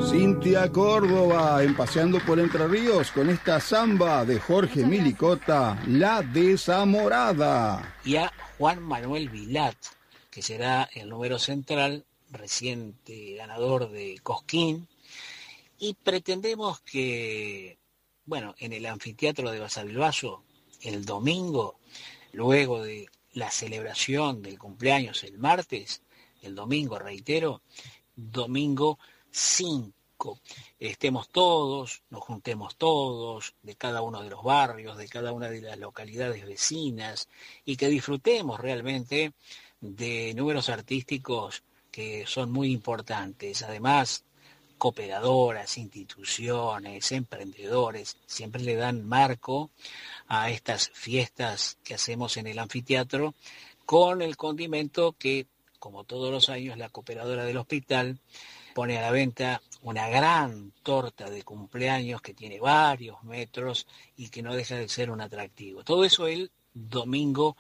Cintia Córdoba en Paseando por Entre Ríos con esta samba de Jorge Milicota, La Desamorada. Y a Juan Manuel Vilat, que será el número central, reciente ganador de Cosquín, y pretendemos que, bueno, en el anfiteatro de Basavilbaso, el domingo, luego de la celebración del cumpleaños el martes, el domingo, reitero, domingo 5, estemos todos, nos juntemos todos, de cada uno de los barrios, de cada una de las localidades vecinas, y que disfrutemos realmente de números artísticos que son muy importantes. Además, cooperadoras, instituciones, emprendedores, siempre le dan marco a estas fiestas que hacemos en el anfiteatro, con el condimento que, como todos los años, la cooperadora del hospital pone a la venta una gran torta de cumpleaños que tiene varios metros y que no deja de ser un atractivo. Todo eso el domingo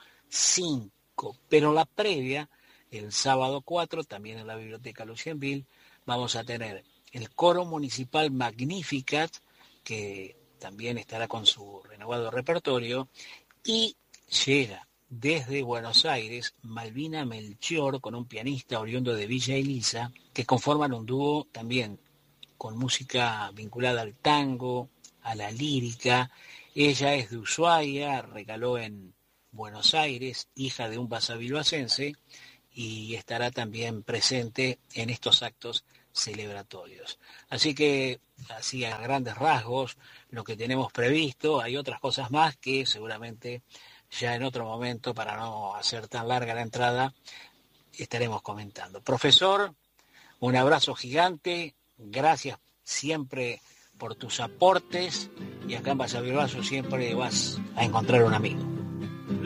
5, pero la previa, el sábado 4, también en la Biblioteca Lucienville, vamos a tener el Coro Municipal Magnificat, que también estará con su renovado repertorio, y llega desde Buenos Aires Malvina Melchior con un pianista oriundo de Villa Elisa, que conforman un dúo también con música vinculada al tango, a la lírica. Ella es de Ushuaia, recaló en Buenos Aires, hija de un basavilbasense, y estará también presente en estos actos celebratorios. Así que, así a grandes rasgos, lo que tenemos previsto. Hay otras cosas más que seguramente ya en otro momento, para no hacer tan larga la entrada, estaremos comentando. Profesor, un abrazo gigante, gracias siempre por tus aportes, y acá en Basavilbaso siempre vas a encontrar un amigo.